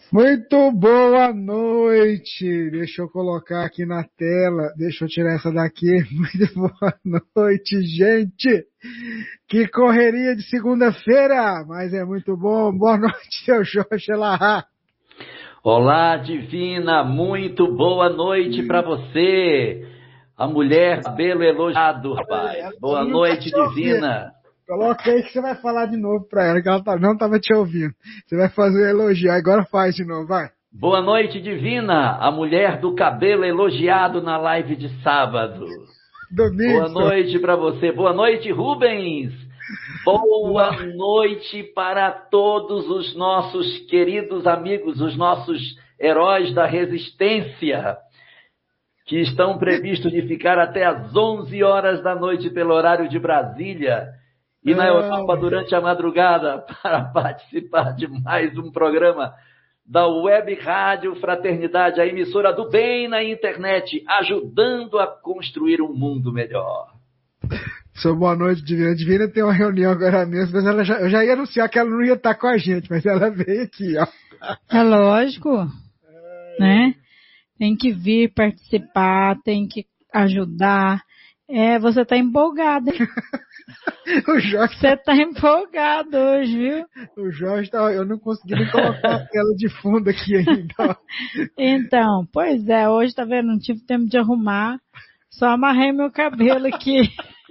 Muito boa noite. Deixa eu colocar aqui na tela. Deixa eu tirar essa daqui. Muito boa noite, gente. Que correria de segunda-feira, mas é muito bom. Boa noite, seu Jorge Elahá. Olá, Divina. Muito boa noite para você. A mulher cabelo elogiado, rapaz. Boa noite, Divina. Coloca aí que você vai falar de novo para ela, que ela não estava te ouvindo. Você vai fazer um elogio, agora faz de novo, vai. Boa noite, Divina, a mulher do cabelo elogiado na live de sábado. Domingo. Boa noite para você. Boa noite, Rubens. Boa noite para todos os nossos queridos amigos, os nossos heróis da resistência, que estão previstos de ficar até às 11 horas da noite pelo horário de Brasília. E na Europa durante a madrugada para participar de mais um programa da Web Rádio Fraternidade, a emissora do bem na internet, ajudando a construir um mundo melhor. Seu boa noite, Divina. Divina tem uma reunião agora mesmo, mas eu já ia anunciar que ela não ia estar com a gente, mas ela veio aqui, ó. É lógico, né? Tem que vir participar, tem que ajudar. Você tá empolgado, hein? Você tá empolgado hoje, viu? O Jorge tá... Eu não consegui nem colocar a tela de fundo aqui ainda. Então, pois é, hoje, tá vendo? Não tive tempo de arrumar. Só amarrei meu cabelo aqui.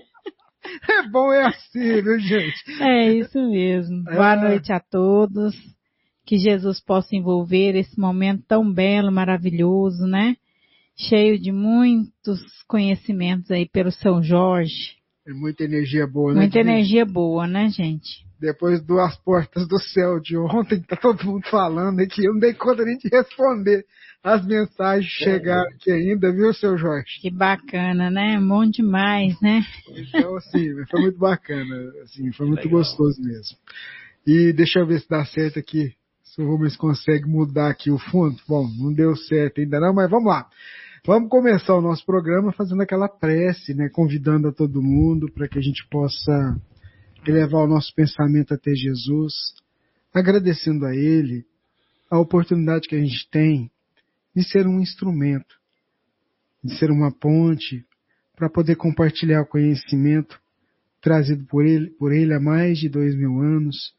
É bom, é assim, viu, gente? É isso mesmo. Boa noite a todos. Que Jesus possa envolver esse momento tão belo, maravilhoso, né? Cheio de muitos conhecimentos aí pelo São Jorge. É muita energia boa, né? Muita energia boa, né, gente? Depois das portas do céu de ontem, tá todo mundo falando aqui, eu não dei conta nem de responder as mensagens chegaram aqui ainda, viu, seu Jorge? Que bacana, né? Bom demais, né? Então, assim, foi muito bacana, assim, foi muito gostoso mesmo. E deixa eu ver se dá certo aqui, se o Rubens consegue mudar aqui o fundo. Bom, não deu certo ainda não, mas vamos lá. Vamos começar o nosso programa fazendo aquela prece, né, convidando a todo mundo para que a gente possa elevar o nosso pensamento até Jesus, agradecendo a Ele a oportunidade que a gente tem de ser um instrumento, de ser uma ponte para poder compartilhar o conhecimento trazido por ele há mais de 2000 anos,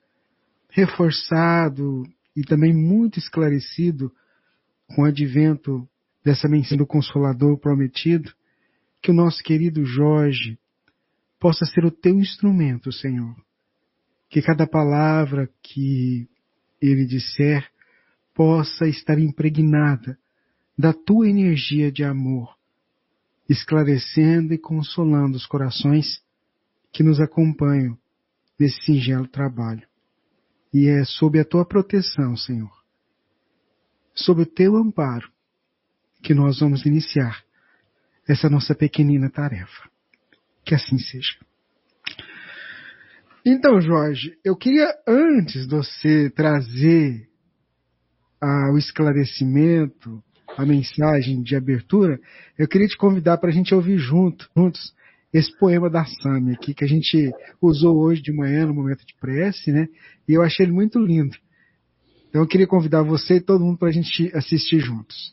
reforçado e também muito esclarecido com o advento dessa mensagem do Consolador prometido, que o nosso querido Jorge possa ser o teu instrumento, Senhor. Que cada palavra que ele disser possa estar impregnada da tua energia de amor, esclarecendo e consolando os corações que nos acompanham nesse singelo trabalho. E é sob a tua proteção, Senhor, sob o teu amparo, que nós vamos iniciar essa nossa pequenina tarefa. Que assim seja. Então, Jorge, eu queria, antes de você trazer o esclarecimento, a mensagem de abertura, eu queria te convidar para a gente ouvir juntos esse poema da Sami aqui, que a gente usou hoje de manhã no momento de prece, né? E eu achei ele muito lindo. Então eu queria convidar você e todo mundo para a gente assistir juntos.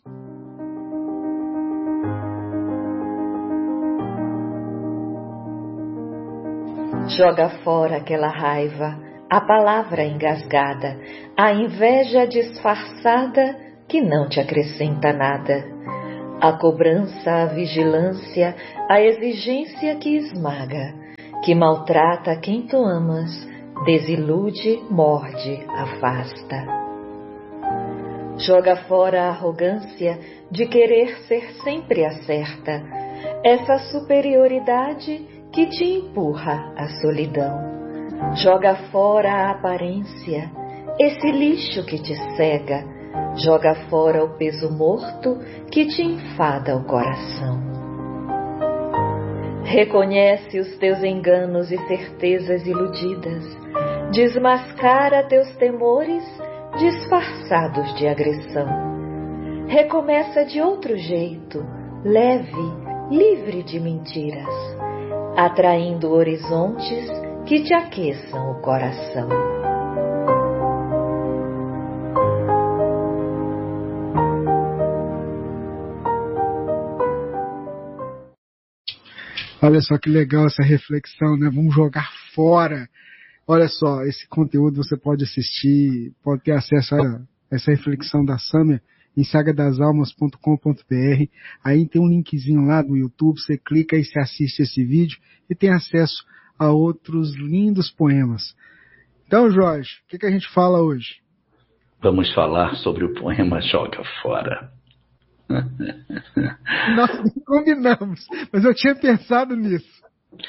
Joga fora aquela raiva, a palavra engasgada, a inveja disfarçada que não te acrescenta nada. A cobrança, a vigilância, a exigência que esmaga, que maltrata quem tu amas, desilude, morde, afasta. Joga fora a arrogância de querer ser sempre a certa, essa superioridade que te empurra à solidão. Joga fora a aparência, esse lixo que te cega. Joga fora o peso morto que te enfada o coração. Reconhece os teus enganos e certezas iludidas. Desmascara teus temores disfarçados de agressão. Recomeça de outro jeito, leve, livre de mentiras, atraindo horizontes que te aqueçam o coração. Olha só que legal essa reflexão, né? Vamos jogar fora. Olha só, esse conteúdo você pode assistir, pode ter acesso a essa reflexão da Sâmia em sagadasalmas.com.br. Aí tem um linkzinho lá do YouTube, você clica e você assiste esse vídeo e tem acesso a outros lindos poemas. Então, Jorge, o que a gente fala hoje? Vamos falar sobre o poema Joga Fora. Nós não combinamos, mas eu tinha pensado nisso.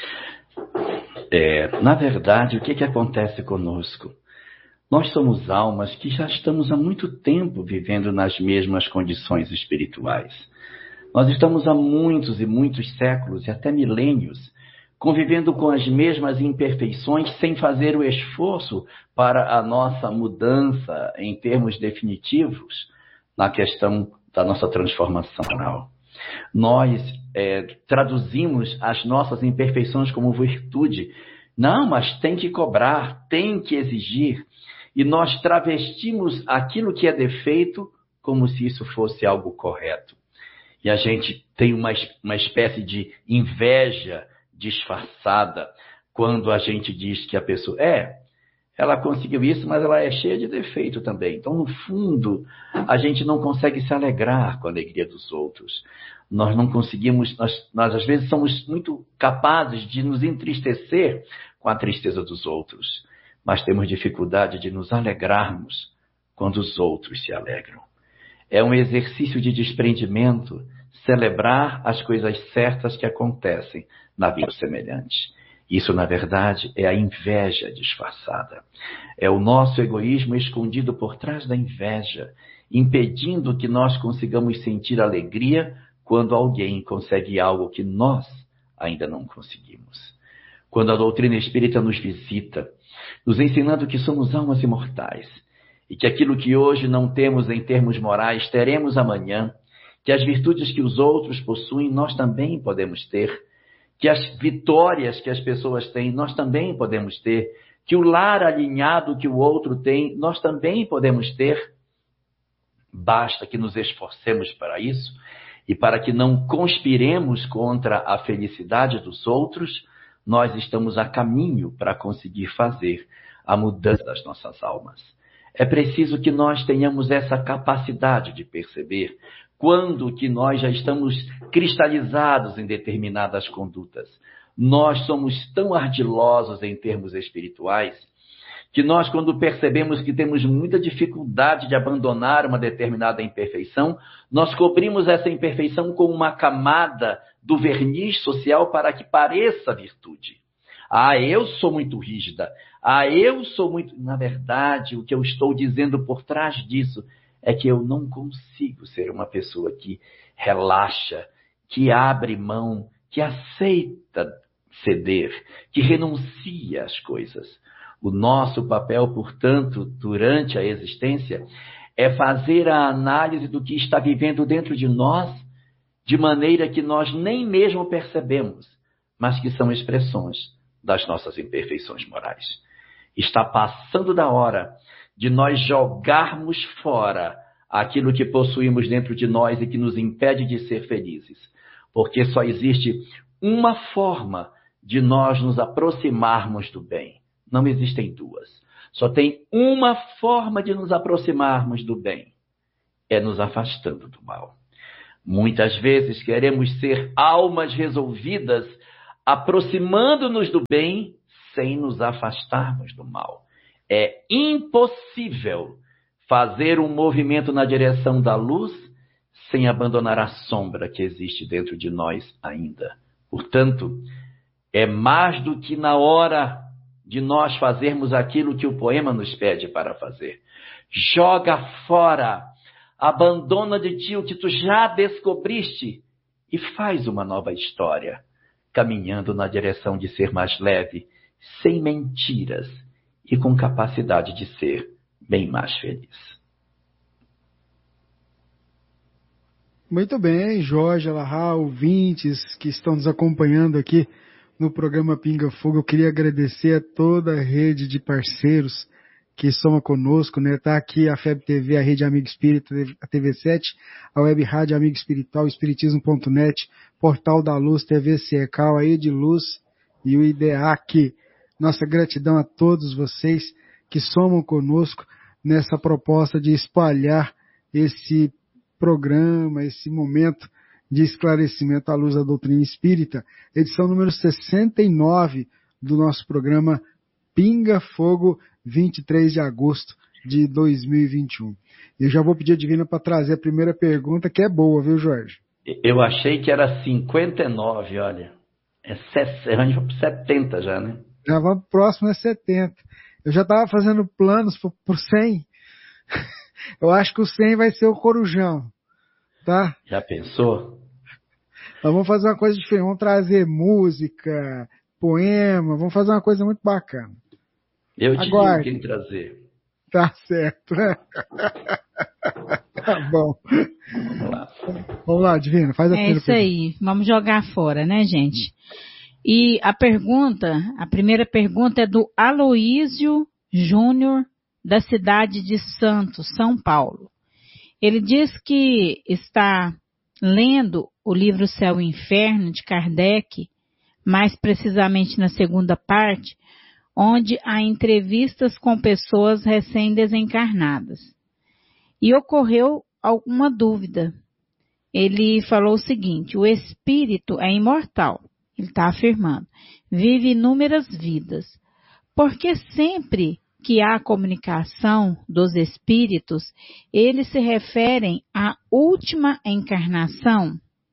Na verdade, o que acontece conosco? Nós somos almas que já estamos há muito tempo vivendo nas mesmas condições espirituais. Nós estamos há muitos e muitos séculos e até milênios convivendo com as mesmas imperfeições sem fazer o esforço para a nossa mudança em termos definitivos na questão da nossa transformação moral. Nós traduzimos as nossas imperfeições como virtude. Não, mas tem que cobrar, tem que exigir. E nós travestimos aquilo que é defeito como se isso fosse algo correto. E a gente tem uma espécie de inveja disfarçada quando a gente diz que a pessoa ela conseguiu isso, mas ela é cheia de defeito também. Então, no fundo, a gente não consegue se alegrar com a alegria dos outros. Nós não conseguimos, nós às vezes somos muito capazes de nos entristecer com a tristeza dos outros, mas temos dificuldade de nos alegrarmos quando os outros se alegram. É um exercício de desprendimento celebrar as coisas certas que acontecem na vida semelhante. Isso, na verdade, é a inveja disfarçada. É o nosso egoísmo escondido por trás da inveja, impedindo que nós consigamos sentir alegria quando alguém consegue algo que nós ainda não conseguimos. Quando a doutrina espírita nos visita, nos ensinando que somos almas imortais e que aquilo que hoje não temos em termos morais, teremos amanhã, que as virtudes que os outros possuem, nós também podemos ter, que as vitórias que as pessoas têm, nós também podemos ter, que o lar alinhado que o outro tem, nós também podemos ter. Basta que nos esforcemos para isso e para que não conspiremos contra a felicidade dos outros, nós estamos a caminho para conseguir fazer a mudança das nossas almas. É preciso que nós tenhamos essa capacidade de perceber quando que nós já estamos cristalizados em determinadas condutas. Nós somos tão ardilosos em termos espirituais que nós, quando percebemos que temos muita dificuldade de abandonar uma determinada imperfeição, nós cobrimos essa imperfeição com uma camada do verniz social para que pareça virtude. Eu sou muito rígida. Eu sou muito... Na verdade, o que eu estou dizendo por trás disso é que eu não consigo ser uma pessoa que relaxa, que abre mão, que aceita ceder, que renuncia às coisas. O nosso papel, portanto, durante a existência, é fazer a análise do que está vivendo dentro de nós, de maneira que nós nem mesmo percebemos, mas que são expressões das nossas imperfeições morais. Está passando da hora de nós jogarmos fora aquilo que possuímos dentro de nós e que nos impede de ser felizes. Porque só existe uma forma de nós nos aproximarmos do bem. Não existem duas. Só tem uma forma de nos aproximarmos do bem. É nos afastando do mal. Muitas vezes queremos ser almas resolvidas, aproximando-nos do bem, sem nos afastarmos do mal. É impossível fazer um movimento na direção da luz sem abandonar a sombra que existe dentro de nós ainda. Portanto, é mais do que na hora de nós fazermos aquilo que o poema nos pede para fazer. Joga fora, abandona de ti o que tu já descobriste e faz uma nova história, caminhando na direção de ser mais leve, sem mentiras e com capacidade de ser bem mais feliz. Muito bem, Jorge Alahá, ouvintes que estão nos acompanhando aqui no programa Pinga Fogo. Eu queria agradecer a toda a rede de parceiros que soma conosco, né? Tá aqui a FEB TV, a Rede Amigo Espírita, a TV7, a Web Rádio Amigo Espiritual, Espiritismo.net, Portal da Luz, TV Ciecal, a Ediluz e o IDEAC. Nossa gratidão a todos vocês que somam conosco nessa proposta de espalhar esse programa, esse momento de esclarecimento à luz da doutrina espírita, edição número 69 do nosso programa Pinga Fogo, 23 de agosto de 2021. Eu já vou pedir a Divina para trazer a primeira pergunta, que é boa, viu, Jorge? Eu achei que era 59, olha. É 70 já, né? Já vamos próximo, é 70. Eu já estava fazendo planos por 100. Eu acho que o 100 vai ser o Corujão, tá? Já pensou? Nós vamos fazer uma coisa diferente, vamos trazer música, poema, vamos fazer uma coisa muito bacana. Eu te digo quem trazer. Tá certo, né? Tá bom. Vamos lá, Divina, faz a primeira pergunta. É isso aí, vamos jogar fora, né, gente? E a primeira pergunta é do Aloísio Júnior, da cidade de Santos, São Paulo. Ele diz que está lendo o livro Céu e Inferno, de Kardec, mais precisamente na segunda parte, onde há entrevistas com pessoas recém-desencarnadas. E ocorreu alguma dúvida. Ele falou o seguinte: o espírito é imortal, ele está afirmando, vive inúmeras vidas. Porque sempre que há comunicação dos espíritos, eles se referem à última encarnação,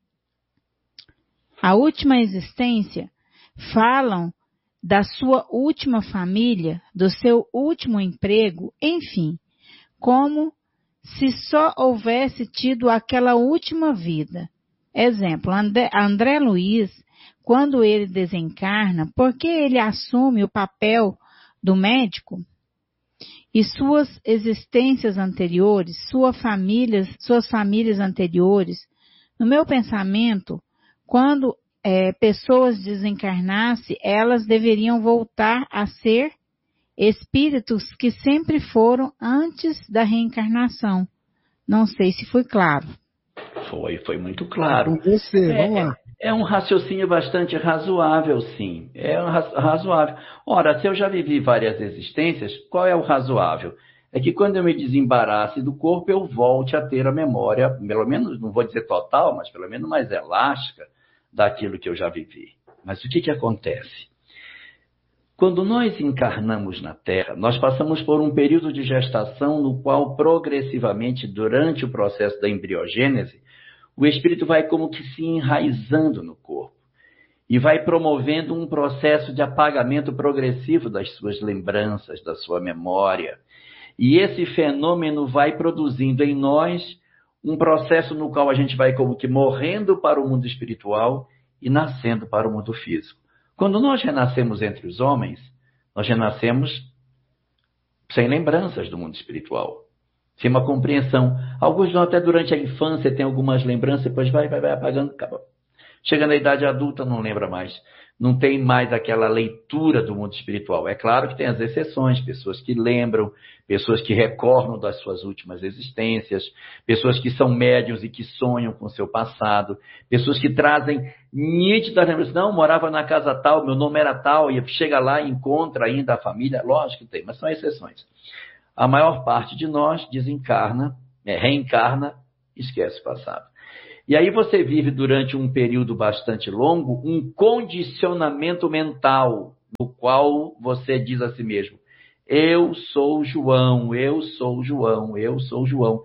à última existência, falam da sua última família, do seu último emprego, enfim, como se só houvesse tido aquela última vida. Exemplo, André Luiz, quando ele desencarna, porque ele assume o papel do médico e suas existências anteriores, suas famílias anteriores, no meu pensamento, quando pessoas desencarnassem, elas deveriam voltar a ser espíritos que sempre foram antes da reencarnação. Não sei se foi claro. Foi muito claro. Com você, vamos lá. É um raciocínio bastante razoável, sim. É razoável. Ora, se eu já vivi várias existências, qual é o razoável? É que quando eu me desembarace do corpo, eu volte a ter a memória, pelo menos, não vou dizer total, mas pelo menos mais elástica daquilo que eu já vivi. Mas o que acontece? Quando nós encarnamos na Terra, nós passamos por um período de gestação no qual, progressivamente, durante o processo da embriogênese, o espírito vai como que se enraizando no corpo e vai promovendo um processo de apagamento progressivo das suas lembranças, da sua memória. E esse fenômeno vai produzindo em nós um processo no qual a gente vai como que morrendo para o mundo espiritual e nascendo para o mundo físico. Quando nós renascemos entre os homens, nós renascemos sem lembranças do mundo espiritual, sem uma compreensão. Alguns até durante a infância têm algumas lembranças, depois vai apagando, acaba. Chega na idade adulta, não lembra mais. Não tem mais aquela leitura do mundo espiritual. É claro que tem as exceções, pessoas que lembram, pessoas que recordam das suas últimas existências, pessoas que são médiuns e que sonham com o seu passado, pessoas que trazem nítidas lembranças. Não, morava na casa tal, meu nome era tal, e chega lá e encontra ainda a família. Lógico que tem, mas são exceções. A maior parte de nós desencarna, reencarna, esquece o passado. E aí você vive durante um período bastante longo um condicionamento mental, no qual você diz a si mesmo: eu sou João, eu sou João, eu sou João.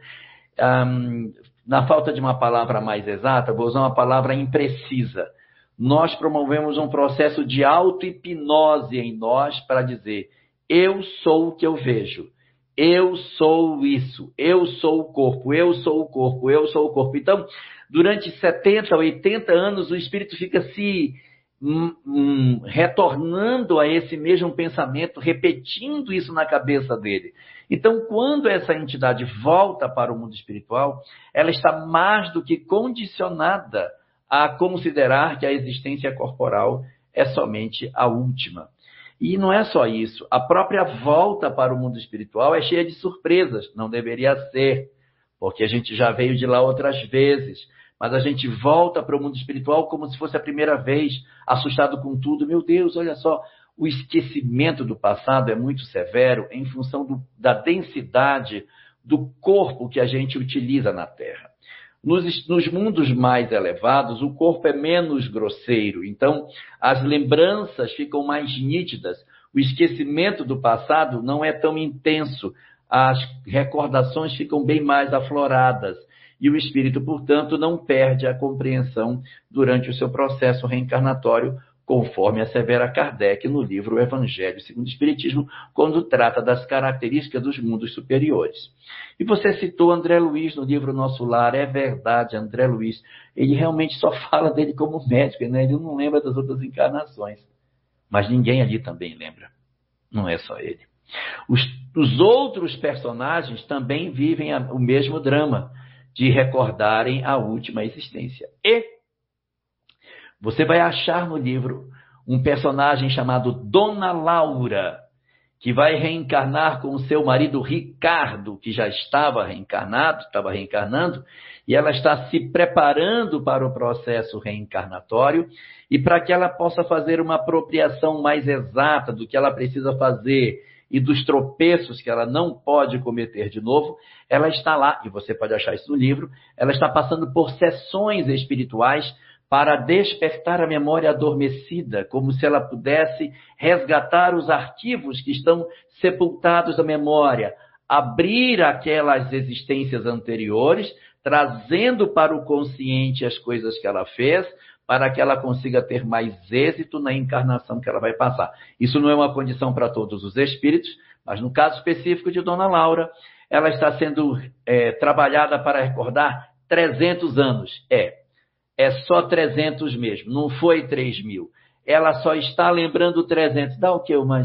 Na falta de uma palavra mais exata, vou usar uma palavra imprecisa. Nós promovemos um processo de auto-hipnose em nós para dizer: eu sou o que eu vejo. Eu sou isso, eu sou o corpo, eu sou o corpo, eu sou o corpo. Então, durante 70, 80 anos, o espírito fica se retornando a esse mesmo pensamento, repetindo isso na cabeça dele. Então, quando essa entidade volta para o mundo espiritual, ela está mais do que condicionada a considerar que a existência corporal é somente a última. E não é só isso. A própria volta para o mundo espiritual é cheia de surpresas. Não deveria ser, porque a gente já veio de lá outras vezes. Mas a gente volta para o mundo espiritual como se fosse a primeira vez, assustado com tudo. Meu Deus, olha só, o esquecimento do passado é muito severo em função da densidade do corpo que a gente utiliza na Terra. Nos mundos mais elevados, o corpo é menos grosseiro, então as lembranças ficam mais nítidas, o esquecimento do passado não é tão intenso, as recordações ficam bem mais afloradas, e o espírito, portanto, não perde a compreensão durante o seu processo reencarnatório, conforme assevera Kardec no livro O Evangelho segundo o Espiritismo, quando trata das características dos mundos superiores. E você citou André Luiz no livro Nosso Lar. É verdade, André Luiz, ele realmente só fala dele como médico, né? Ele não lembra das outras encarnações. Mas ninguém ali também lembra. Não é só ele. Os outros personagens também vivem o mesmo drama de recordarem a última existência. E você vai achar no livro um personagem chamado Dona Laura, que vai reencarnar com o seu marido Ricardo, que já estava reencarnando, e ela está se preparando para o processo reencarnatório, e para que ela possa fazer uma apropriação mais exata do que ela precisa fazer e dos tropeços que ela não pode cometer de novo, ela está lá, e você pode achar isso no livro, ela está passando por sessões espirituais para despertar a memória adormecida, como se ela pudesse resgatar os arquivos que estão sepultados na memória, abrir aquelas existências anteriores, trazendo para o consciente as coisas que ela fez, para que ela consiga ter mais êxito na encarnação que ela vai passar. Isso não é uma condição para todos os espíritos, mas no caso específico de Dona Laura, ela está sendo trabalhada para recordar 300 anos. É só 300 mesmo, não foi 3.000. Ela só está lembrando 300. Dá o quê? Umas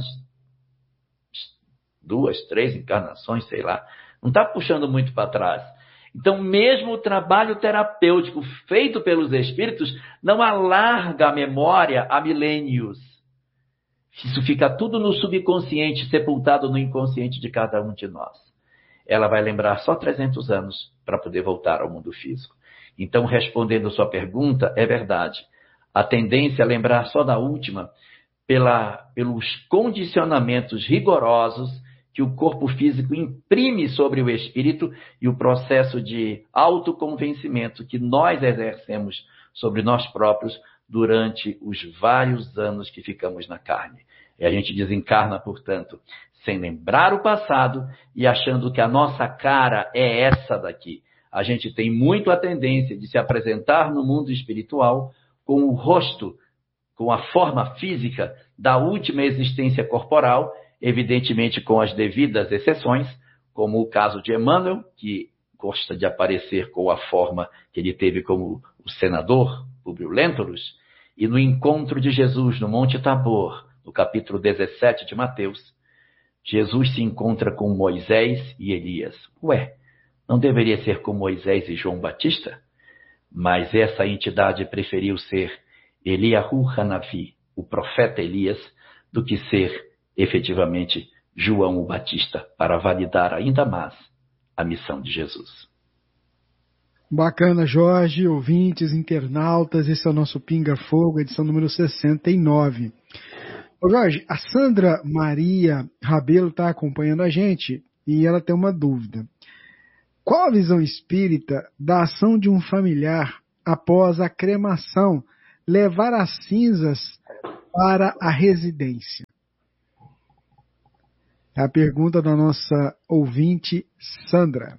2, 3 encarnações, sei lá. Não está puxando muito para trás. Então, mesmo o trabalho terapêutico feito pelos espíritos não alarga a memória a milênios. Isso fica tudo no subconsciente, sepultado no inconsciente de cada um de nós. Ela vai lembrar só 300 anos para poder voltar ao mundo físico. Então, respondendo a sua pergunta, é verdade. A tendência é lembrar só da última pelos condicionamentos rigorosos que o corpo físico imprime sobre o espírito e o processo de autoconvencimento que nós exercemos sobre nós próprios durante os vários anos que ficamos na carne. E a gente desencarna, portanto, sem lembrar o passado e achando que a nossa cara é essa daqui. A gente tem muito a tendência de se apresentar no mundo espiritual com o rosto, com a forma física da última existência corporal, evidentemente com as devidas exceções, como o caso de Emmanuel, que gosta de aparecer com a forma que ele teve como o senador Publio Lentulus, e no encontro de Jesus no Monte Tabor, no capítulo 17 de Mateus, Jesus se encontra com Moisés e Elias. Não deveria ser com Moisés e João Batista? Mas essa entidade preferiu ser Eliahu Hanavi, o profeta Elias, do que ser, efetivamente, João o Batista, para validar ainda mais a missão de Jesus. Bacana, Jorge, ouvintes, internautas, esse é o nosso Pinga Fogo, edição número 69. Ô Jorge, a Sandra Maria Rabelo está acompanhando a gente e ela tem uma dúvida. Qual a visão espírita da ação de um familiar após a cremação levar as cinzas para a residência? É a pergunta da nossa ouvinte, Sandra.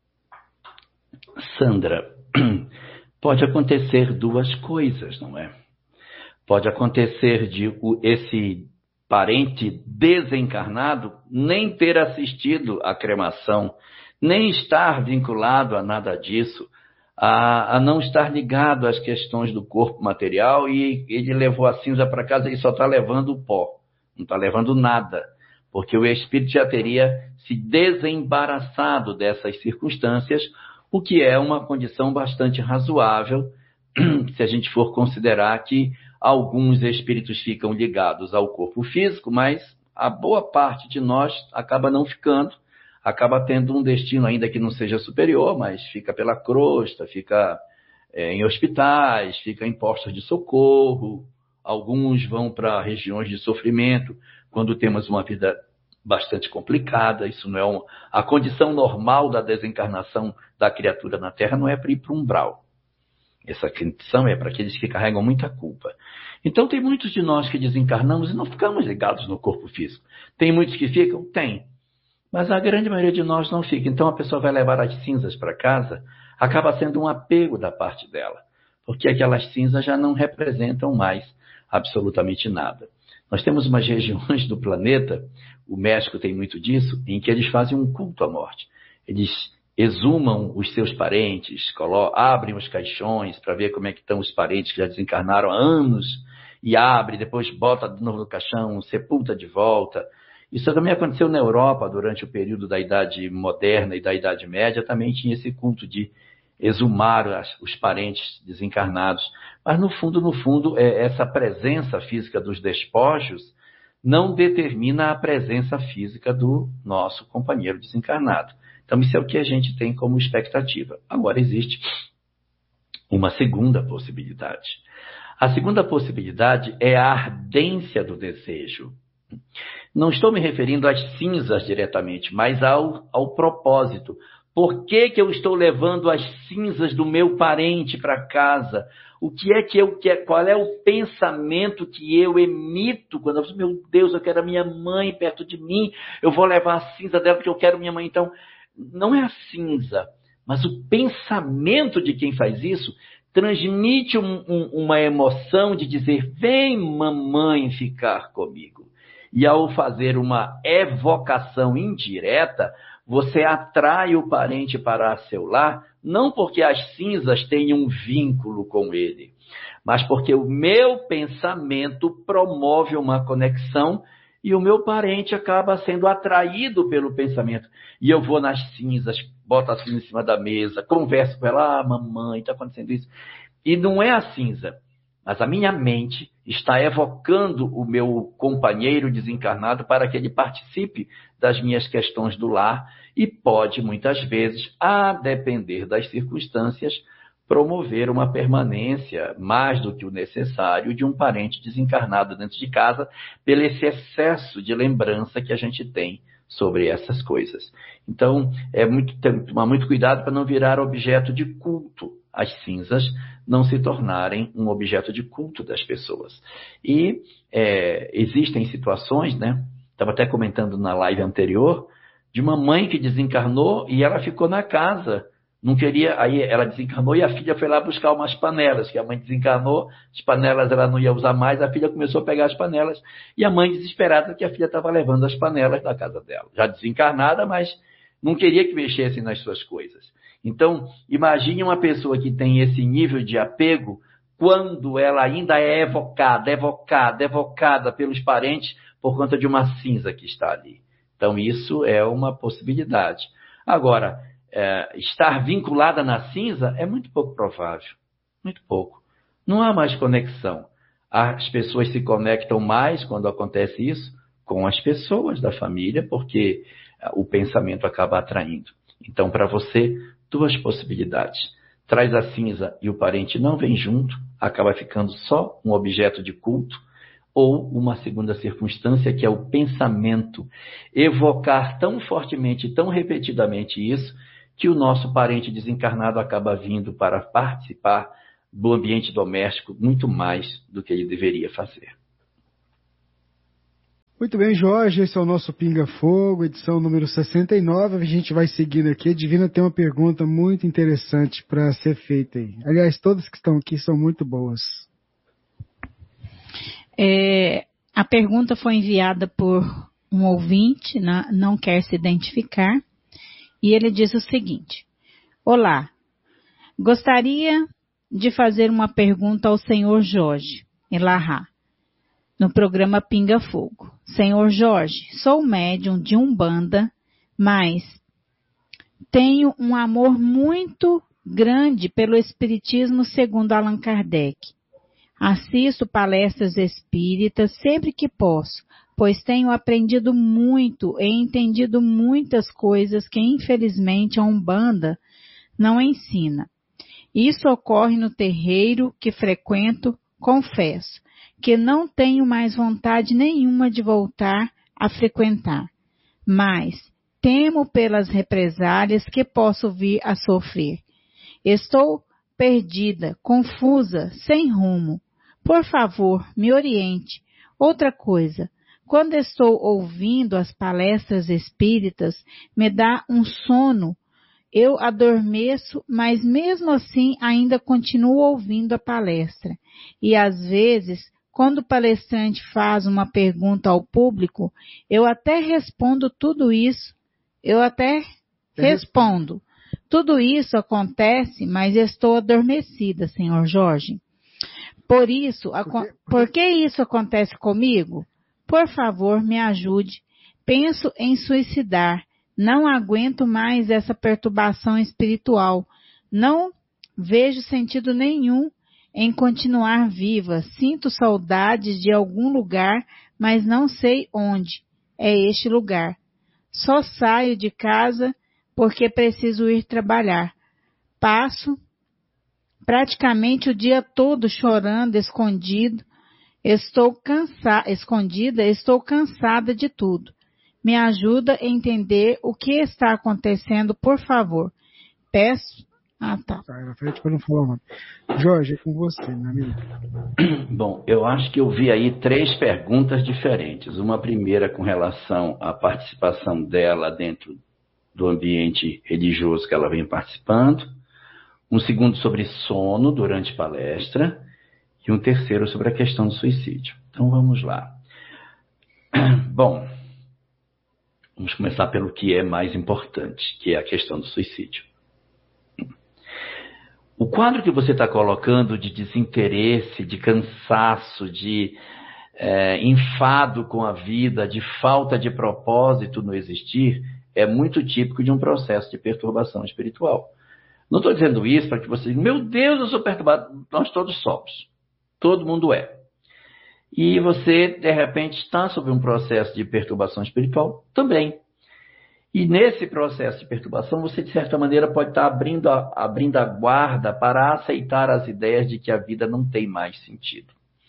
Sandra, pode acontecer duas coisas, não é? Pode acontecer de esse parente desencarnado nem ter assistido à cremação, nem estar vinculado a nada disso, a não estar ligado às questões do corpo material, e ele levou a cinza para casa e só está levando o pó, não está levando nada, porque o espírito já teria se desembaraçado dessas circunstâncias, o que é uma condição bastante razoável, se a gente for considerar que Alguns espíritos ficam ligados ao corpo físico, mas a boa parte de nós acaba não ficando, acaba tendo um destino ainda que não seja superior, mas fica pela crosta, fica em hospitais, fica em postos de socorro. Alguns vão para regiões de sofrimento, quando temos uma vida bastante complicada. Isso não é a condição normal da desencarnação da criatura na Terra, não é para ir para o umbral. Essa condição é para aqueles que carregam muita culpa. Então tem muitos de nós que desencarnamos e não ficamos ligados no corpo físico. Tem muitos que ficam? Tem. Mas a grande maioria de nós não fica. Então a pessoa vai levar as cinzas para casa, acaba sendo um apego da parte dela, porque aquelas cinzas já não representam mais absolutamente nada. Nós temos umas regiões do planeta, o México tem muito disso, em que eles fazem um culto à morte. Eles exumam os seus parentes, abrem os caixões para ver como é que estão os parentes que já desencarnaram há anos, e abre, depois bota de novo no caixão, sepulta de volta. Isso também aconteceu na Europa durante o período da Idade Moderna e da Idade Média, também tinha esse culto de exumar os parentes desencarnados. Mas no fundo, essa presença física dos despojos não determina a presença física do nosso companheiro desencarnado. Então isso é o que a gente tem como expectativa. Agora existe uma segunda possibilidade. A segunda possibilidade é a ardência do desejo. Não estou me referindo às cinzas diretamente, mas ao propósito. Por que eu estou levando as cinzas do meu parente para casa? O que é que eu quero? Qual é o pensamento que eu emito quando eu falo, meu Deus, eu quero a minha mãe perto de mim, eu vou levar a cinza dela porque eu quero minha mãe. Então, não é a cinza, mas o pensamento de quem faz isso transmite uma emoção de dizer, vem mamãe ficar comigo. E ao fazer uma evocação indireta, você atrai o parente para seu lar, não porque as cinzas tenham um vínculo com ele, mas porque o meu pensamento promove uma conexão e o meu parente acaba sendo atraído pelo pensamento. E eu vou nas cinzas, boto a cinza em cima da mesa, converso com ela, mamãe, está acontecendo isso. E não é a cinza, mas a minha mente está evocando o meu companheiro desencarnado para que ele participe das minhas questões do lar e pode, muitas vezes, a depender das circunstâncias, promover uma permanência mais do que o necessário de um parente desencarnado dentro de casa, pelo esse excesso de lembrança que a gente tem sobre essas coisas. Então, tem que tomar muito cuidado para não virar objeto de culto. As cinzas não se tornarem um objeto de culto das pessoas. E existem situações, né? Estava até comentando na live anterior, de uma mãe que desencarnou e ela ficou na casa. Não queria, aí ela desencarnou e a filha foi lá buscar umas panelas, que a mãe desencarnou, as panelas ela não ia usar mais, a filha começou a pegar as panelas, e a mãe desesperada que a filha estava levando as panelas da casa dela. Já desencarnada, mas não queria que mexessem nas suas coisas. Então, imagine uma pessoa que tem esse nível de apego, quando ela ainda é evocada pelos parentes por conta de uma cinza que está ali. Então, isso é uma possibilidade. Agora, estar vinculada na cinza é muito pouco provável. Muito pouco. Não há mais conexão. As pessoas se conectam mais quando acontece isso com as pessoas da família, porque o pensamento acaba atraindo. Então, para você, duas possibilidades. Traz a cinza e o parente não vem junto, acaba ficando só um objeto de culto, ou uma segunda circunstância, que é o pensamento. Evocar tão fortemente, tão repetidamente isso, que o nosso parente desencarnado acaba vindo para participar do ambiente doméstico muito mais do que ele deveria fazer. Muito bem, Jorge, esse é o nosso Pinga Fogo, edição número 69, a gente vai seguindo aqui. A Divina tem uma pergunta muito interessante para ser feita aí. Aliás, todas que estão aqui são muito boas. A pergunta foi enviada por um ouvinte, não quer se identificar, e ele diz o seguinte: olá, gostaria de fazer uma pergunta ao senhor Jorge Elahá, no programa Pinga Fogo. Senhor Jorge, sou médium de Umbanda, mas tenho um amor muito grande pelo Espiritismo segundo Allan Kardec. Assisto palestras espíritas sempre que posso, pois tenho aprendido muito e entendido muitas coisas que infelizmente a Umbanda não ensina. Isso ocorre no terreiro que frequento, confesso, que não tenho mais vontade nenhuma de voltar a frequentar, mas temo pelas represálias que posso vir a sofrer. Estou perdida, confusa, sem rumo. Por favor, me oriente. Outra coisa, quando estou ouvindo as palestras espíritas, me dá um sono. Eu adormeço, mas mesmo assim ainda continuo ouvindo a palestra. E às vezes, quando o palestrante faz uma pergunta ao público, eu até respondo tudo isso. Tudo isso acontece, mas estou adormecida, Senhor Jorge. Por que isso acontece comigo? Por favor, me ajude. Penso em suicidar. Não aguento mais essa perturbação espiritual. Não vejo sentido nenhum em continuar viva. Sinto saudades de algum lugar, mas não sei onde é este lugar. Só saio de casa porque preciso ir trabalhar. Passo praticamente o dia todo chorando, escondida, estou cansada de tudo. Me ajuda a entender o que está acontecendo, por favor. Peço... tá. Na frente para não falar o nome. Jorge, é com você, meu amigo. Bom, eu acho que eu vi aí 3 perguntas diferentes. Uma primeira com relação à participação dela dentro do ambiente religioso que ela vem participando. Um segundo sobre sono durante palestra. E um terceiro sobre a questão do suicídio. Então vamos lá. Bom, vamos começar pelo que é mais importante, que é a questão do suicídio. O quadro que você está colocando de desinteresse, de cansaço, de enfado com a vida, de falta de propósito no existir, é muito típico de um processo de perturbação espiritual. Não estou dizendo isso para que você diga, meu Deus, eu sou perturbado. Nós todos somos. Todo mundo é. E você, de repente, está sob um processo de perturbação espiritual também. E nesse processo de perturbação, você, de certa maneira, pode estar abrindo a guarda para aceitar as ideias de que a vida não tem mais sentido.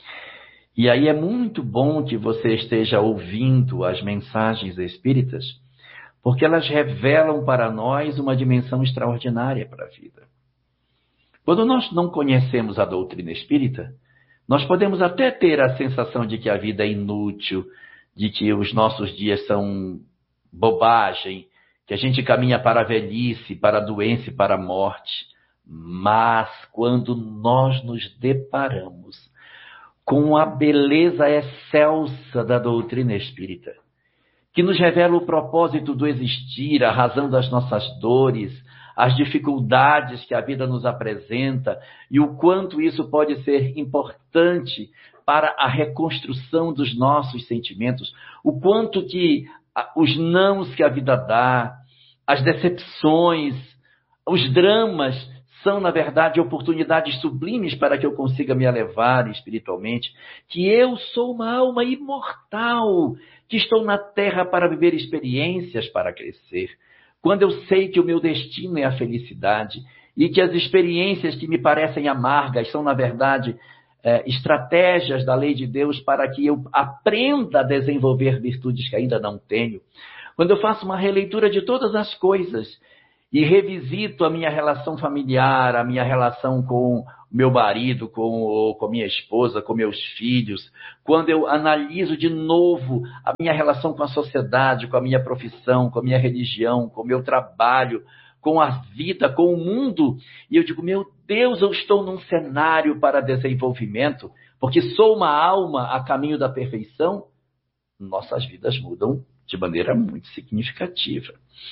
E aí é muito bom que você esteja ouvindo as mensagens espíritas, porque elas revelam para nós uma dimensão extraordinária para a vida. Quando nós não conhecemos a doutrina espírita, nós podemos até ter a sensação de que a vida é inútil, de que os nossos dias são bobagem, que a gente caminha para a velhice, para a doença e para a morte. Mas quando nós nos deparamos com a beleza excelsa da doutrina espírita, que nos revela o propósito do existir, a razão das nossas dores, as dificuldades que a vida nos apresenta e o quanto isso pode ser importante para a reconstrução dos nossos sentimentos, o quanto que os nãos que a vida dá, as decepções, os dramas são, na verdade, oportunidades sublimes para que eu consiga me elevar espiritualmente, que eu sou uma alma imortal, que estou na Terra para viver experiências, para crescer. Quando eu sei que o meu destino é a felicidade e que as experiências que me parecem amargas são, na verdade, estratégias da lei de Deus para que eu aprenda a desenvolver virtudes que ainda não tenho. Quando eu faço uma releitura de todas as coisas e revisito a minha relação familiar, a minha relação com meu marido, com minha esposa, com meus filhos, quando eu analiso de novo a minha relação com a sociedade, com a minha profissão, com a minha religião, com o meu trabalho, com a vida, com o mundo, e eu digo, meu Deus, eu estou num cenário para desenvolvimento, porque sou uma alma a caminho da perfeição, nossas vidas mudam de maneira muito significativa.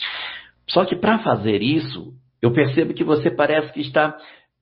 Só que para fazer isso, eu percebo que você parece que está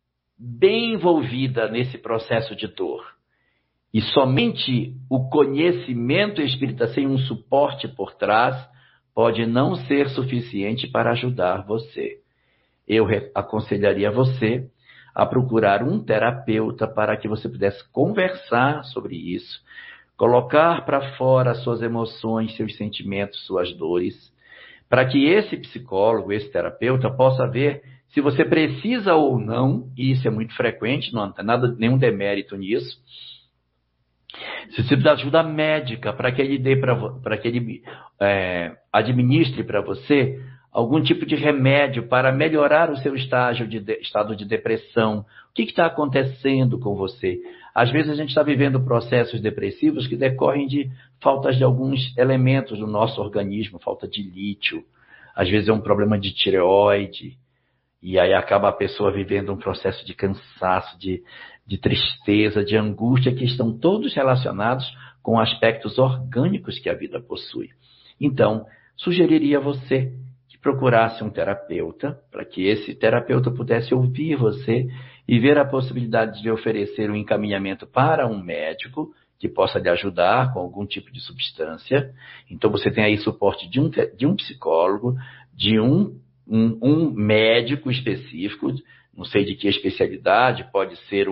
bem envolvida nesse processo de dor. E somente o conhecimento espírita sem um suporte por trás pode não ser suficiente para ajudar você. Eu aconselharia você a procurar um terapeuta para que você pudesse conversar sobre isso, colocar para fora suas emoções, seus sentimentos, suas dores, para que esse psicólogo, esse terapeuta, possa ver se você precisa ou não, e isso é muito frequente, não tem nenhum demérito nisso, se você precisa de ajuda médica para que ele administre para você algum tipo de remédio para melhorar o seu estado de depressão. O que está acontecendo com você? Às vezes a gente está vivendo processos depressivos que decorrem de faltas de alguns elementos do nosso organismo, falta de lítio. Às vezes é um problema de tireoide. E aí acaba a pessoa vivendo um processo de cansaço, de tristeza, de angústia, que estão todos relacionados com aspectos orgânicos que a vida possui. Então, sugeriria a você que procurasse um terapeuta, para que esse terapeuta pudesse ouvir você e ver a possibilidade de lhe oferecer um encaminhamento para um médico que possa lhe ajudar com algum tipo de substância. Então, você tem aí suporte de um psicólogo, de um médico específico, não sei de que especialidade, pode ser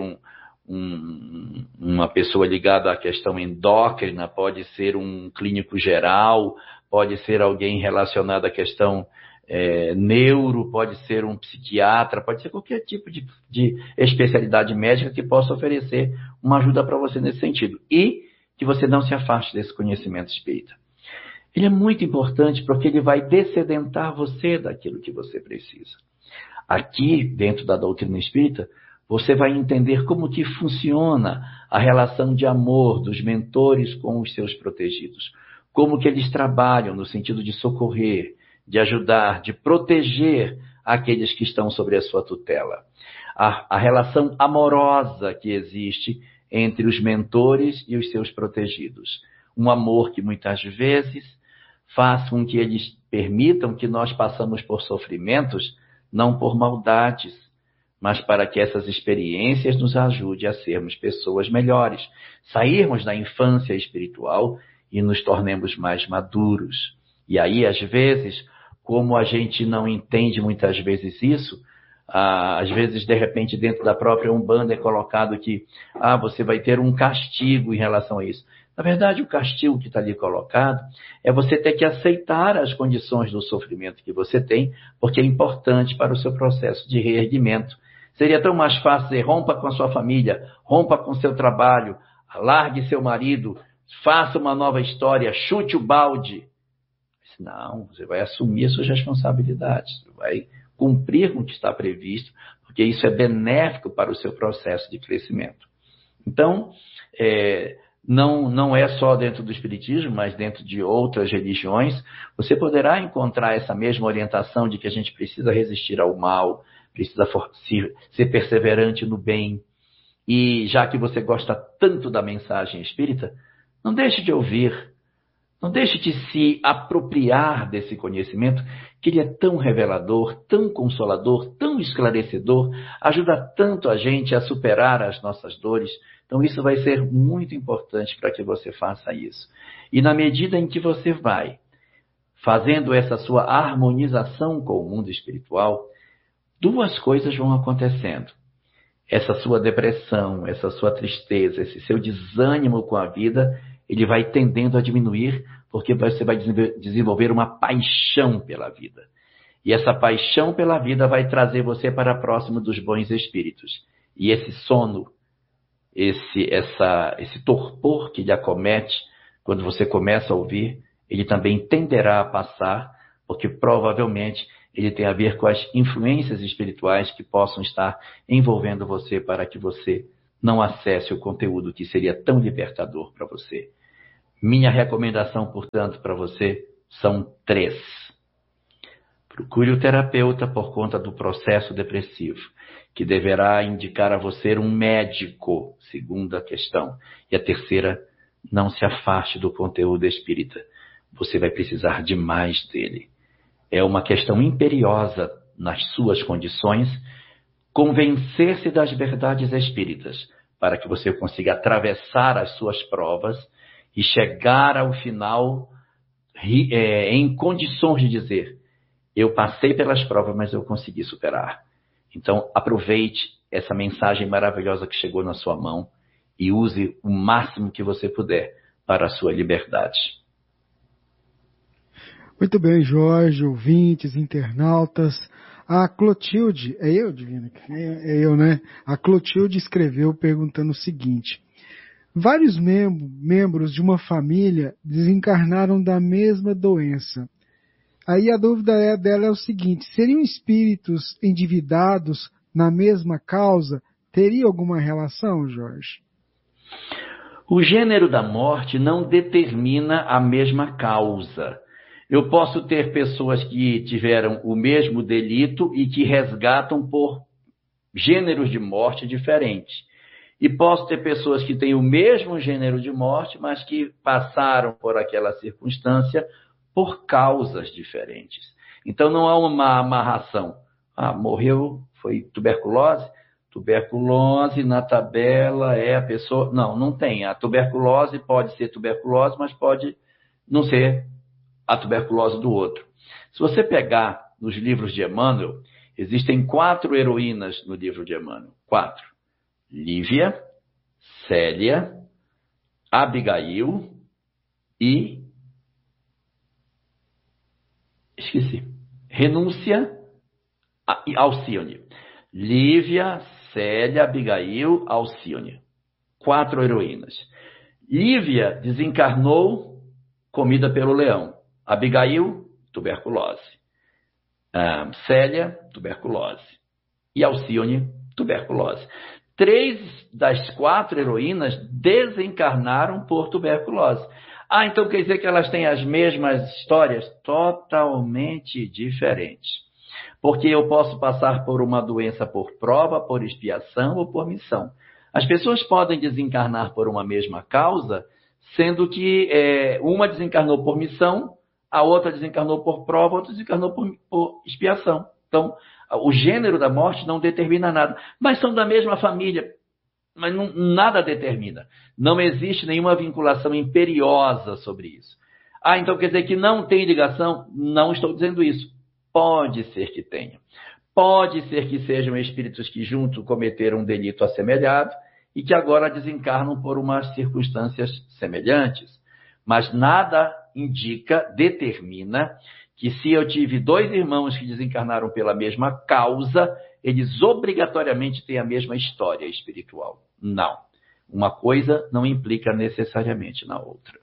uma pessoa ligada à questão endócrina, pode ser um clínico geral, pode ser alguém relacionado à questão neuro, pode ser um psiquiatra, pode ser qualquer tipo de especialidade médica que possa oferecer uma ajuda para você nesse sentido. E que você não se afaste desse conhecimento espírita. Ele é muito importante porque ele vai dessedentar você daquilo que você precisa. Aqui, dentro da doutrina espírita, você vai entender como que funciona a relação de amor dos mentores com os seus protegidos. Como que eles trabalham no sentido de socorrer, de ajudar, de proteger aqueles que estão sobre a sua tutela. A relação amorosa que existe entre os mentores e os seus protegidos. Um amor que muitas vezes faz com que eles permitam que nós passamos por sofrimentos, não por maldades, mas para que essas experiências nos ajudem a sermos pessoas melhores, sairmos da infância espiritual e nos tornemos mais maduros. E aí, às vezes, como a gente não entende muitas vezes isso, às vezes, de repente, dentro da própria Umbanda é colocado que você vai ter um castigo em relação a isso. Na verdade, o castigo que está ali colocado é você ter que aceitar as condições do sofrimento que você tem, porque é importante para o seu processo de reerguimento. Seria tão mais fácil dizer, rompa com a sua família, rompa com o seu trabalho, largue seu marido, faça uma nova história, chute o balde. Não, você vai assumir as suas responsabilidades, você vai cumprir com o que está previsto, porque isso é benéfico para o seu processo de crescimento. Então, não é só dentro do Espiritismo, mas dentro de outras religiões, você poderá encontrar essa mesma orientação de que a gente precisa resistir ao mal, precisa ser perseverante no bem. E já que você gosta tanto da mensagem espírita, não deixe de ouvir, não deixe de se apropriar desse conhecimento, que ele é tão revelador, tão consolador, tão esclarecedor, ajuda tanto a gente a superar as nossas dores. Então isso vai ser muito importante para que você faça isso. E na medida em que você vai fazendo essa sua harmonização com o mundo espiritual, duas coisas vão acontecendo. Essa sua depressão, essa sua tristeza, esse seu desânimo com a vida, ele vai tendendo a diminuir, porque você vai desenvolver uma paixão pela vida. E essa paixão pela vida vai trazer você para próximo dos bons espíritos. E esse sono, esse torpor que lhe acomete, quando você começa a ouvir, ele também tenderá a passar, porque provavelmente ele tem a ver com as influências espirituais que possam estar envolvendo você para que você não acesse o conteúdo que seria tão libertador para você. Minha recomendação, portanto, para você são 3. Procure o terapeuta por conta do processo depressivo, que deverá indicar a você um médico, segunda questão. E a terceira, não se afaste do conteúdo espírita. Você vai precisar de mais dele. É uma questão imperiosa nas suas condições convencer-se das verdades espíritas, para que você consiga atravessar as suas provas e chegar ao final em condições de dizer, eu passei pelas provas, mas eu consegui superar. Então, aproveite essa mensagem maravilhosa que chegou na sua mão e use o máximo que você puder para a sua liberdade. Muito bem, Jorge, ouvintes, internautas. A Clotilde, é eu, Divina? É eu, né? A Clotilde escreveu perguntando o seguinte: vários membros de uma família desencarnaram da mesma doença. Aí a dúvida dela é o seguinte: seriam espíritos endividados na mesma causa? Teria alguma relação, Jorge? O gênero da morte não determina a mesma causa. Eu posso ter pessoas que tiveram o mesmo delito e que resgatam por gêneros de morte diferentes. E posso ter pessoas que têm o mesmo gênero de morte, mas que passaram por aquela circunstância por causas diferentes. Então não há uma amarração. Morreu, foi tuberculose? Tuberculose na tabela é a pessoa... Não tem. A tuberculose pode ser tuberculose, mas pode não ser a tuberculose do outro. Se você pegar nos livros de Emmanuel, existem 4 heroínas no livro de Emmanuel. 4. Lívia, Célia, Abigail e... Renúncia e Alcione. Lívia, Célia, Abigail, Alcione. 4 heroínas. Lívia desencarnou comida pelo leão. Abigail, tuberculose. Célia, tuberculose. E Alcione, tuberculose. 3 das 4 heroínas desencarnaram por tuberculose. Então quer dizer que elas têm as mesmas histórias? Totalmente diferentes. Porque eu posso passar por uma doença por prova, por expiação ou por missão. As pessoas podem desencarnar por uma mesma causa, sendo que uma desencarnou por missão, a outra desencarnou por prova, a outra desencarnou por expiação. Então, o gênero da morte não determina nada. Mas são da mesma família. Mas nada determina. Não existe nenhuma vinculação imperiosa sobre isso. Então quer dizer que não tem ligação? Não estou dizendo isso. Pode ser que tenha. Pode ser que sejam espíritos que juntos cometeram um delito assemelhado e que agora desencarnam por umas circunstâncias semelhantes. Mas nada determina que se eu tive 2 irmãos que desencarnaram pela mesma causa, eles obrigatoriamente têm a mesma história espiritual. Não. Uma coisa não implica necessariamente na outra.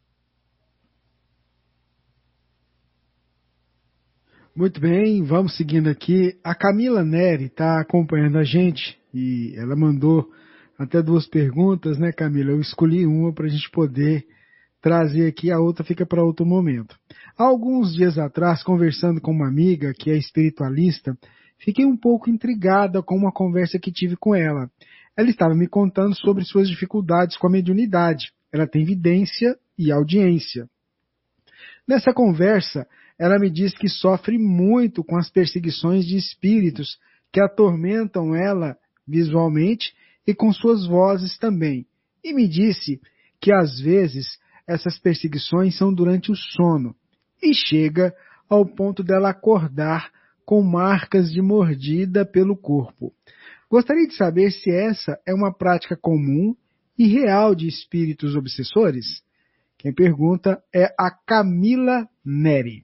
Muito bem, vamos seguindo aqui. A Camila Neri está acompanhando a gente e ela mandou até 2 perguntas, né, Camila? Eu escolhi uma para a gente poder trazer aqui, a outra fica para outro momento. Há alguns dias atrás, conversando com uma amiga que é espiritualista, fiquei um pouco intrigada com uma conversa que tive com ela. Ela estava me contando sobre suas dificuldades com a mediunidade. Ela tem vidência e audiência. Nessa conversa, ela me disse que sofre muito com as perseguições de espíritos que atormentam ela visualmente e com suas vozes também. E me disse que às vezes essas perseguições são durante o sono e chega ao ponto dela acordar com marcas de mordida pelo corpo. Gostaria de saber se essa é uma prática comum e real de espíritos obsessores? Quem pergunta é a Camila Neri.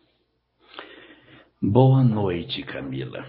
Boa noite, Camila.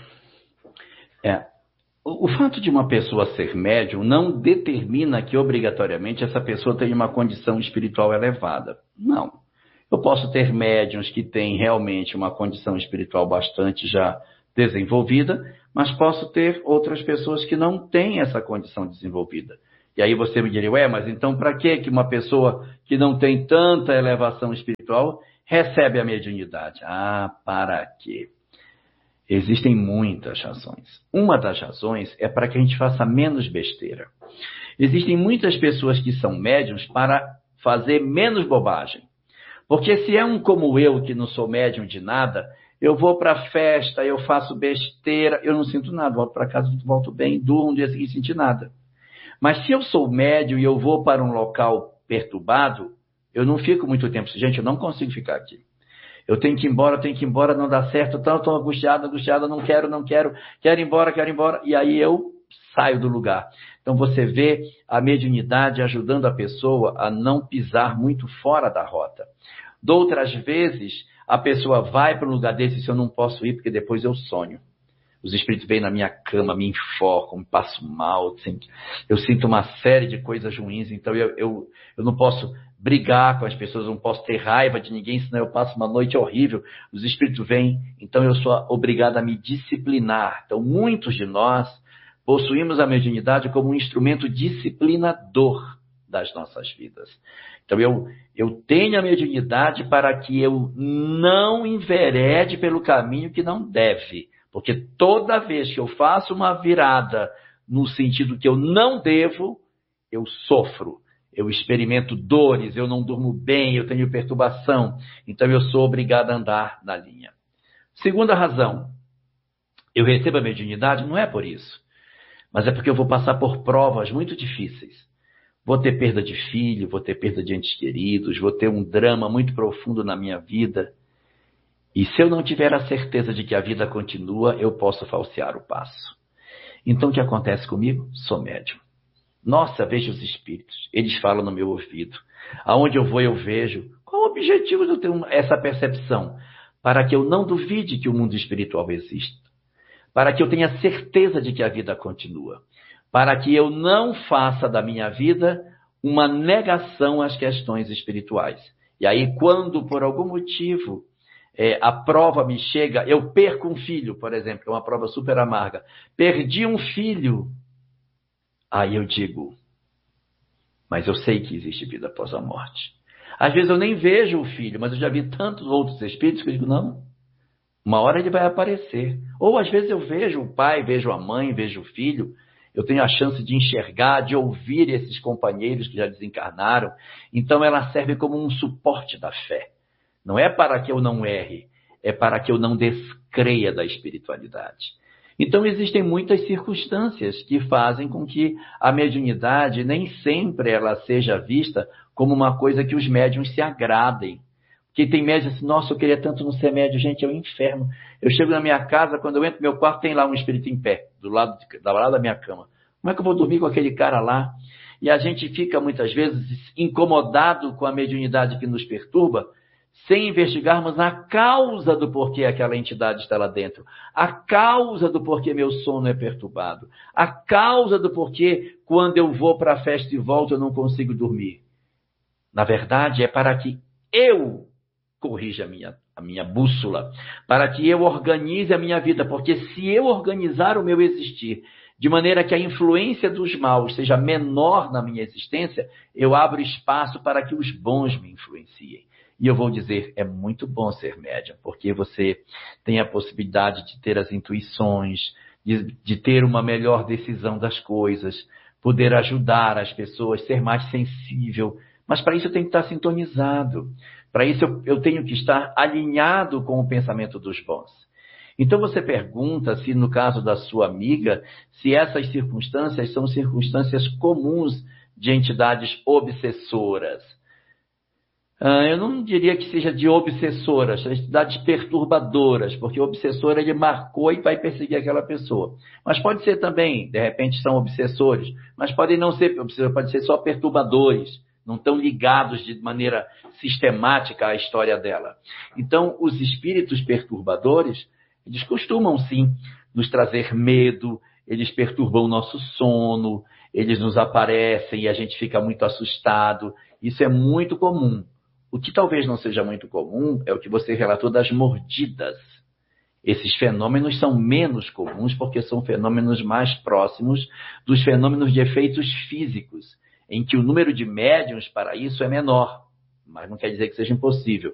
O fato de uma pessoa ser médium não determina que obrigatoriamente essa pessoa tenha uma condição espiritual elevada. Não. Eu posso ter médiuns que têm realmente uma condição espiritual bastante já desenvolvida, mas posso ter outras pessoas que não têm essa condição desenvolvida. E aí você me diria, mas então para que uma pessoa que não tem tanta elevação espiritual recebe a mediunidade? Para quê? Existem muitas razões. Uma das razões é para que a gente faça menos besteira. Existem muitas pessoas que são médiuns para fazer menos bobagem. Porque se é um como eu, que não sou médium de nada, eu vou para a festa, eu faço besteira, eu não sinto nada, volto para casa, volto bem, durmo no dia seguinte sem sentir nada. Mas se eu sou médium e eu vou para um local perturbado, eu não fico muito tempo. Gente, eu não consigo ficar aqui. Eu tenho que ir embora, não dá certo, estou angustiado, não quero ir embora. E aí eu saio do lugar. Então você vê a mediunidade ajudando a pessoa a não pisar muito fora da rota. De outras vezes, a pessoa vai para um lugar desse e eu não posso ir porque depois eu sonho. Os espíritos vêm na minha cama, me enforcam, me passo mal, eu sinto uma série de coisas ruins, então eu não posso brigar com as pessoas, não posso ter raiva de ninguém, senão eu passo uma noite horrível. Os espíritos vêm, então eu sou obrigado a me disciplinar. Então muitos de nós possuímos a mediunidade como um instrumento disciplinador das nossas vidas. Então eu tenho a mediunidade para que eu não enverede pelo caminho que não deve. Porque toda vez que eu faço uma virada no sentido que eu não devo, eu sofro, eu experimento dores, eu não durmo bem, eu tenho perturbação. Então eu sou obrigado a andar na linha. Segunda razão, eu recebo a mediunidade não é por isso, mas é porque eu vou passar por provas muito difíceis. Vou ter perda de filho, vou ter perda de entes queridos, vou ter um drama muito profundo na minha vida. E se eu não tiver a certeza de que a vida continua, eu posso falsear o passo. Então o que acontece comigo? Sou médium. Nossa, vejo os espíritos. Eles falam no meu ouvido. Aonde eu vou, eu vejo. Qual o objetivo de eu ter essa percepção? Para que eu não duvide que o mundo espiritual existe. Para que eu tenha certeza de que a vida continua. Para que eu não faça da minha vida uma negação às questões espirituais. E aí, quando por algum motivo a prova me chega, eu perco um filho, por exemplo, que é uma prova super amarga. Perdi um filho. Aí eu digo, mas eu sei que existe vida após a morte. Às vezes eu nem vejo o filho, mas eu já vi tantos outros espíritos que eu digo, não, uma hora ele vai aparecer. Ou às vezes eu vejo o pai, vejo a mãe, vejo o filho, eu tenho a chance de enxergar, de ouvir esses companheiros que já desencarnaram. Então ela serve como um suporte da fé. Não é para que eu não erre, é para que eu não descreia da espiritualidade. Então existem muitas circunstâncias que fazem com que a mediunidade nem sempre ela seja vista como uma coisa que os médiuns se agradem. Porque tem médium assim, nossa, eu queria tanto não ser médium, gente, é um inferno. Eu chego na minha casa, quando eu entro no meu quarto, tem lá um espírito em pé, do lado da minha cama. Como é que eu vou dormir com aquele cara lá? E a gente fica muitas vezes incomodado com a mediunidade que nos perturba, sem investigarmos a causa do porquê aquela entidade está lá dentro, a causa do porquê meu sono é perturbado, a causa do porquê quando eu vou para a festa e volto eu não consigo dormir. Na verdade, é para que eu corrija a minha bússola, para que eu organize a minha vida, porque se eu organizar o meu existir de maneira que a influência dos maus seja menor na minha existência, eu abro espaço para que os bons me influenciem. E eu vou dizer, é muito bom ser médium, porque você tem a possibilidade de ter as intuições, de ter uma melhor decisão das coisas, poder ajudar as pessoas, ser mais sensível. Mas para isso eu tenho que estar sintonizado. Para isso eu tenho que estar alinhado com o pensamento dos bons. Então você pergunta se no caso da sua amiga, se essas circunstâncias são circunstâncias comuns de entidades obsessoras. Eu não diria que seja de obsessoras, entidades perturbadoras, porque o obsessor ele marcou e vai perseguir aquela pessoa. Mas pode ser também, de repente são obsessores, mas podem não ser obsessores, pode ser só perturbadores, não estão ligados de maneira sistemática à história dela. Então, os espíritos perturbadores, eles costumam sim nos trazer medo, eles perturbam o nosso sono, eles nos aparecem e a gente fica muito assustado. Isso é muito comum. O que talvez não seja muito comum é o que você relatou das mordidas. Esses fenômenos são menos comuns porque são fenômenos mais próximos dos fenômenos de efeitos físicos, em que o número de médiuns para isso é menor, mas não quer dizer que seja impossível.